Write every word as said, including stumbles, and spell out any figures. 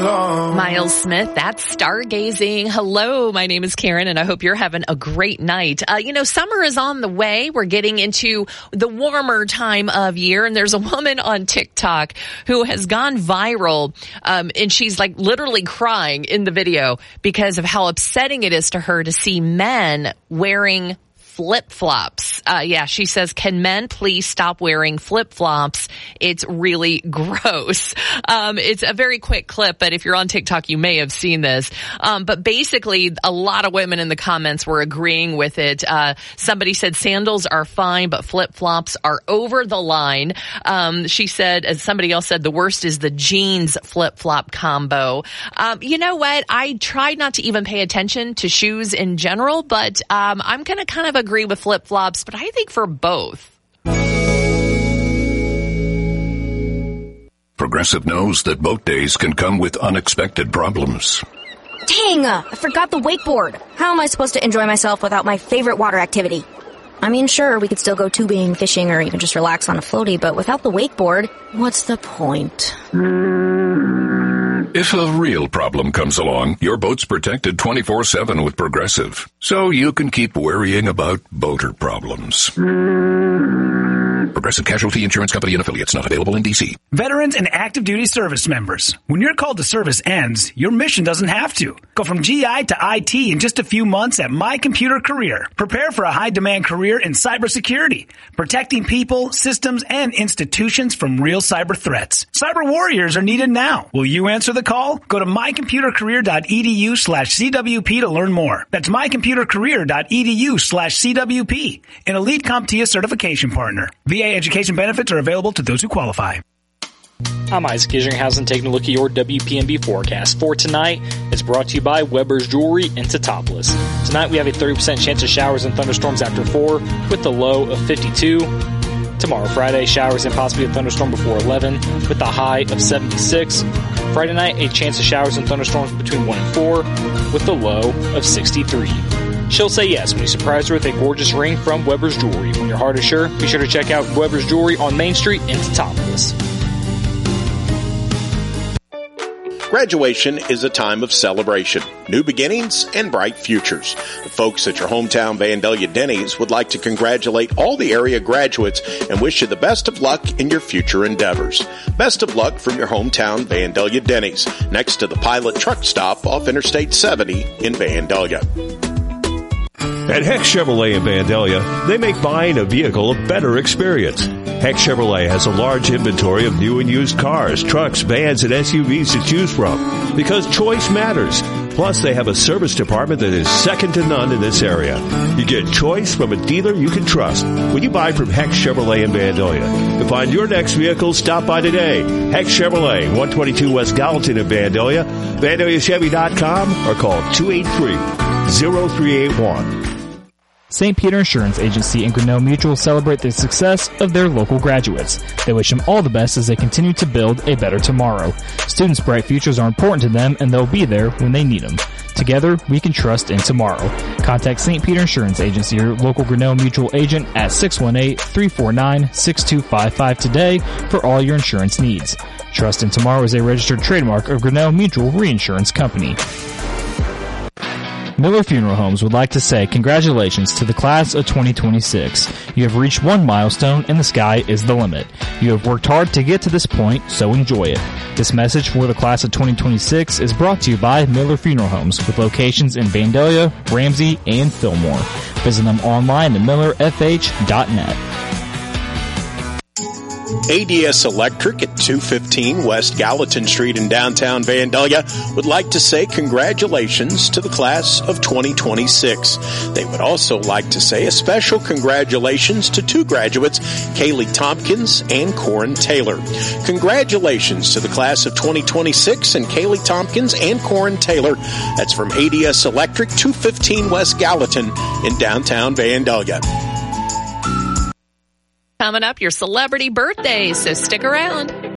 Miles Smith, that's stargazing. Hello, my name is Karen, and I hope you're having a great night. Uh, you know, summer is on the way. We're getting into the warmer time of year, and there's a woman on TikTok who has gone viral, um, and she's like literally crying in the video because of how upsetting it is to her to see men wearing flip-flops. Uh, yeah, she says, can men please stop wearing flip-flops? It's really gross. Um, it's a very quick clip, but if you're on TikTok, you may have seen this. Um, but basically, a lot of women in the comments were agreeing with it. Uh, somebody said sandals are fine, but flip-flops are over the line. Um, she said, as somebody else said, the worst is the jeans flip-flop combo. Um, you know what? I tried not to even pay attention to shoes in general, but um, I'm going to kind of agree with flip-flops, but I think for both. Progressive knows that boat days can come with unexpected problems. Dang, I forgot the wakeboard. How am I supposed to enjoy myself without my favorite water activity? I mean, sure, we could still go tubing, fishing, or even just relax on a floaty, but without the wakeboard, what's the point? If a real problem comes along, your boat's protected twenty-four seven with Progressive, so you can keep worrying about boater problems. Progressive Casualty Insurance Company and Affiliates, not available in D C. Veterans and active duty service members. When your call to service ends, your mission doesn't have to. Go from G I to I T in just a few months at My Computer Career. Prepare for a high-demand career in cybersecurity, protecting people, systems, and institutions from real cyber threats. Cyber warriors are needed now. Will you answer the call? Go to mycomputercareer.edu slash CWP to learn more. That's mycomputercareer.edu slash CWP, an elite CompTIA certification partner. V A education benefits are available to those who qualify. I'm Isaac Isringhausen taking a look at your W P M B forecast for tonight. It's brought to you by Weber's Jewelry and Totopolis. Tonight we have a thirty percent chance of showers and thunderstorms after four with the low of fifty-two. Tomorrow, Friday, showers and possibly a thunderstorm before eleven with a high of seventy-six. Friday night, a chance of showers and thunderstorms between one and four with the low of sixty-three. She'll say yes when you surprise her with a gorgeous ring from Weber's Jewelry. When your heart is sure, be sure to check out Weber's Jewelry on Main Street in Totopolis. Graduation is a time of celebration, new beginnings, and bright futures. The folks at your hometown Vandalia Denny's would like to congratulate all the area graduates and wish you the best of luck in your future endeavors. Best of luck from your hometown Vandalia Denny's, next to the Pilot Truck Stop off Interstate seventy in Vandalia. At Heck Chevrolet in Vandalia, they make buying a vehicle a better experience. Heck Chevrolet has a large inventory of new and used cars, trucks, vans, and S U Vs to choose from because choice matters. Plus, they have a service department that is second to none in this area. You get choice from a dealer you can trust when you buy from Heck Chevrolet in Vandalia. To find your next vehicle, stop by today. Heck Chevrolet, one twenty-two West Gallatin in Vandalia, Vandalia Chevy dot com, or call two eight three, zero three eight one. Saint Peter Insurance Agency and Grinnell Mutual celebrate the success of their local graduates. They wish them all the best as they continue to build a better tomorrow. Students' bright futures are important to them, and they'll be there when they need them. Together, we can trust in tomorrow. Contact Saint Peter Insurance Agency, your local Grinnell Mutual agent, at six one eight, three four nine, six two five five today for all your insurance needs. Trust in tomorrow is a registered trademark of Grinnell Mutual Reinsurance Company. Miller Funeral Homes would like to say congratulations to the class of twenty twenty-six. You have reached one milestone and the sky is the limit. You have worked hard to get to this point, so enjoy it. This message for the class of twenty twenty-six is brought to you by Miller Funeral Homes with locations in Vandalia, Ramsey, and Fillmore. Visit them online at miller f h dot net. A D S Electric at two fifteen West Gallatin Street in downtown Vandalia would like to say congratulations to the class of twenty twenty-six. They would also like to say a special congratulations to two graduates, Kaylee Tompkins and Corin Taylor. Congratulations to the class of twenty twenty-six and Kaylee Tompkins and Corin Taylor. That's from A D S Electric, two fifteen West Gallatin in downtown Vandalia. Coming up, your celebrity birthdays, so stick around.